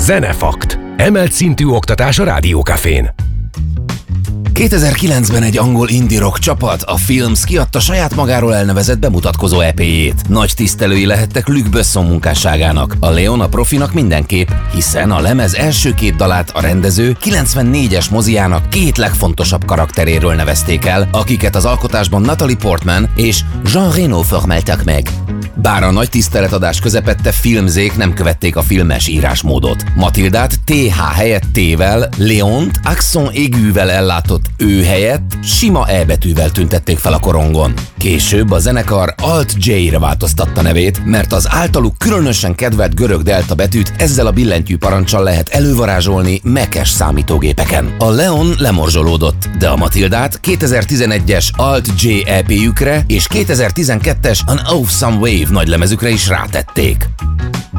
Zenefakt. Emelt szintű oktatás a Rádiókafén. 2009-ben egy angol indie rock csapat, a Films kiadta saját magáról elnevezett bemutatkozó EP-jét. Nagy tisztelői lehettek Luc Besson munkásságának, a Leon a profinak mindenképp, hiszen a lemez első két dalát a rendező 94-es moziának két legfontosabb karakteréről nevezték el, akiket az alkotásban Natalie Portman és Jean Reno formáltak meg. Bár a nagy tiszteletadás közepette filmzék nem követték a filmes írásmódot. Matildát TH helyett T-vel, Leont accent aiguvel ellátott ő helyett sima E betűvel tüntették fel a korongon. Később a zenekar Alt J-re változtatta nevét, mert az általuk különösen kedvelt görög delta betűt ezzel a billentyű paranccsal lehet elővarázsolni Mac-es számítógépeken. A Leon lemorzsolódott, de a Matildát 2011-es Alt J EP-jükre és 2012-es An Awesome Wave nagylemezükre is rátették.